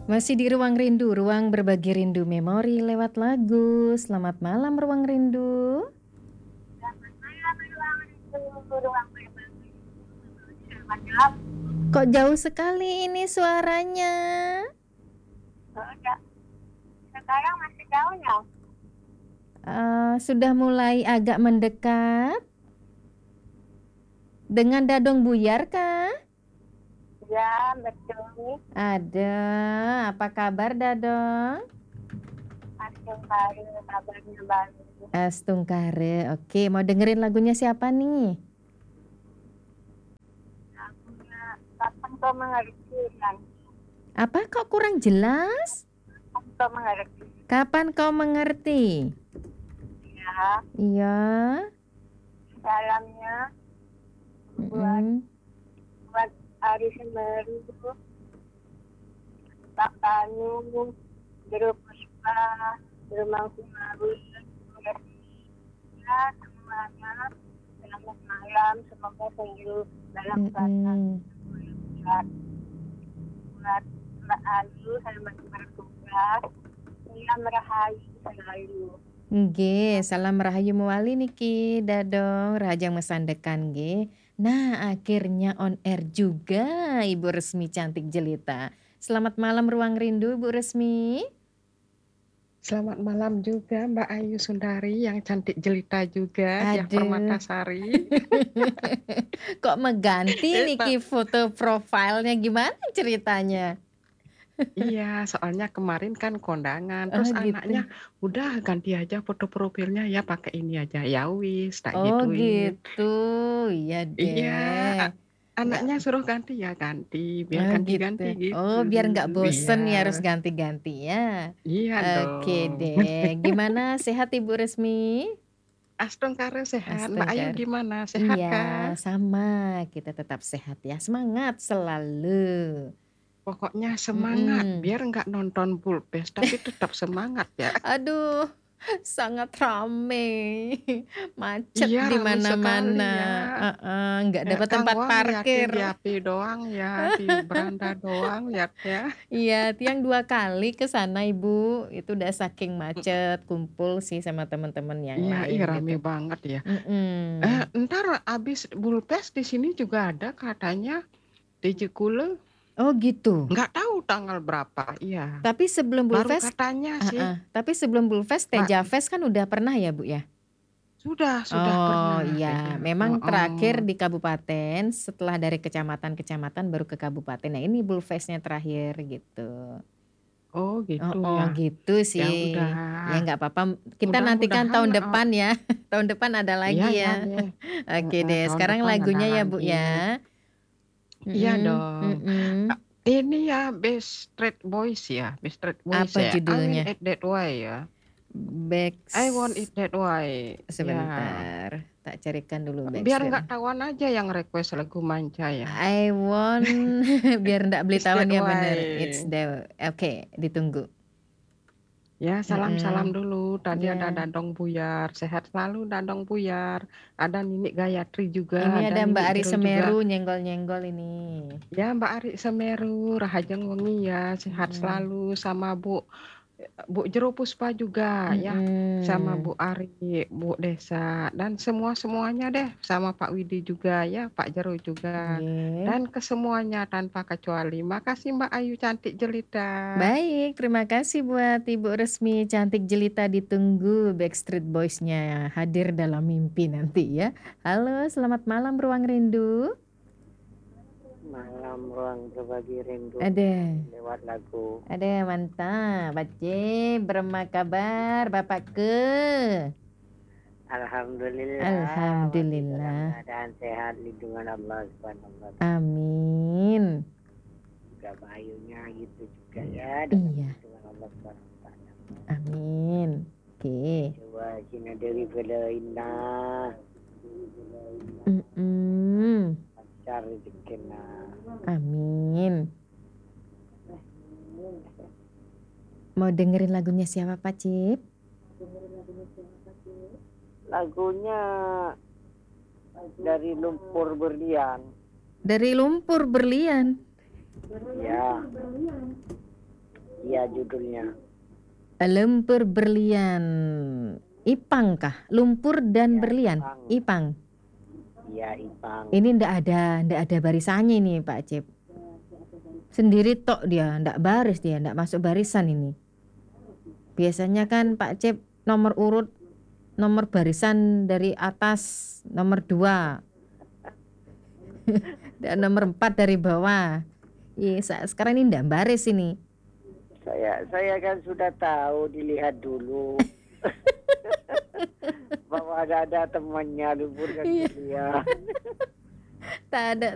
Masih di Ruang Rindu, ruang berbagi rindu memori lewat lagu. Selamat malam Ruang Rindu. Selamat malam ruang rindu, ruang berbagi. Malam. Kok jauh sekali ini suaranya? Udah. Sekarang masih jauh ya? Sudah mulai agak mendekat. Dengan Dadong Buyar kah? Ya, betul. Ada. Apa kabar Dadong? Masih baru, kabarnya baru. Astungkare. Oke, mau dengerin lagunya siapa nih? Lagunya kapan kau mengerti kan? Apa kok kurang jelas? Kapan kau mengerti? Kapan kau mengerti? Ya, Iya. salamnya buat buat Ari Semeru, Pak Kanu, Guru Puspa, Rumah Kumawi, ya semuanya. Selamat malam, semoga selalu dalam keadaan sehat. Buat Mbak Ayu, selamat bertugas. Salam rahayu selalu. Nggih, salam rahayu muali niki Dadong, Rajang mesandekan nggih. Nah, akhirnya on air juga Ibu Resmi cantik jelita. Selamat malam Ruang Rindu Bu Resmi. Selamat malam juga Mbak Ayu Sundari yang cantik jelita juga di Aduh. Permatasari. Kok mengganti niki foto profilnya, gimana ceritanya? Iya, soalnya kemarin kan kondangan, Oh terus gitu. anaknya udah ganti aja foto profilnya ya pakai ini aja. Ya wis, tak Oh gituin. gitu, iya deh. Iya, anaknya Nggak- suruh ganti ya ganti, biar Oh ganti-ganti gitu. gitu. Oh biar nggak bosen ya harus Iya, ganti-ganti ya. iya Oke dong. deh. Gimana sehat Ibu Resmi? Astungkare sehat. Mbak Ayu Astungkar. gimana? Sehat Iya, kah? sama. Kita tetap sehat ya. Semangat selalu. Pokoknya semangat, Mm-mm. biar nggak nonton Bulpes, tapi tetap semangat ya. Aduh, sangat rame. Macet Iya, di rame sekali mana-mana. ya. Nggak dapat Kang tempat Wang liatin parkir. di api doang ya, di beranda doang liatnya. Iya, tiang 2 kali ke sana Ibu. Itu udah saking macet, kumpul sih sama teman-teman yang Iya, lain iya gitu. rame banget ya. Mm-mm. Ntar abis Bulpes di sini juga ada katanya di Jekule. Oh gitu. Nggak tahu tanggal berapa. Iya, Tapi sebelum baru Bulfest, katanya sih. tapi sebelum Bulfest, Mbak, Teja Fest kan udah pernah ya Bu ya? sudah Oh pernah iya, Teja. memang terakhir di kabupaten, setelah dari kecamatan-kecamatan baru ke kabupaten. Nah ini Bulfestnya terakhir gitu. Oh gitu Oh ya. gitu Ya sih. udah. Ya nggak apa-apa. Kita nantikan Mudah-mudahan tahun depan ya. Tahun depan ada iya lagi ya ya. deh. Oke deh. Tahun Sekarang depan ada lagunya ya Bu lagi. ya. Iya Mm-mm, dong. mm-mm. Ini ya Backstreet Boys ya, Backstreet Boys Apa ya. I want judulnya? it that way ya. I want it that way. Ya. Sebentar. Tak carikan dulu Biar nggak Backstreet. tawan aja yang request lagu manja ya. I want biar ndak beli It's that tawan ya bener. It's way. the Oke, ditunggu. Ya, salam-salam dulu. Tadi ada Ya. Dandong Buyar. Sehat selalu Dandong Buyar. Ada Ninik Gayatri juga, Ini ada ada Mbak Ninik Ari Jero Semeru juga. nyenggol-nyenggol ini. Ya, Mbak Ari Semeru, Rahajeng Wengi ya. Sehat selalu sama Bu Jero Puspa juga ya, sama Bu Ari, Bu Desa, dan semuanya deh, sama Pak Widi juga ya, Pak Jero juga, dan kesemuanya tanpa kecuali. Makasih Mbak Ayu cantik jelita. Baik, terima kasih buat Ibu Resmi cantik jelita. Ditunggu Backstreet Boys-nya hadir dalam mimpi nanti ya. Halo, selamat malam Ruang Rindu. Malam ruang berbagi rindu. Ada. Lewat lagu. Ada mantap. Bace, berapa kabar Bapak ke? Alhamdulillah. Alhamdulillah. Dalam keadaan sehat, lindungan Allah Subhanahu wa Ta'ala. Amin. Juga Bayunya gitu juga ya. Iya. Lindungan Allah Subhanahu wa Ta'ala. Amin. Oke. Coba Cina Dewi Bela Indah. Lancar rezekinya. Amin. Mau dengerin lagunya siapa Pak Cip? Lagunya dari Lumpur Berlian. Dari Lumpur Berlian. Ya. Iya judulnya. Lumpur berlian. Ipang kah? Lumpur dan Iya berlian. Ipang. Ipang. Iya Ipang. Ini ndak ada barisannya ini Pak Cip. Sendiri tok dia, ndak baris dia, ndak masuk barisan ini. Biasanya kan Pak Cip nomor urut, nomor barisan dari atas nomor 2 dan nomor 4 dari bawah. Iya, sekarang ini ndak baris ini. Saya kan sudah tahu, dilihat dulu. Bahwa ada temannya lumpur kan Iya. dia. Tak ada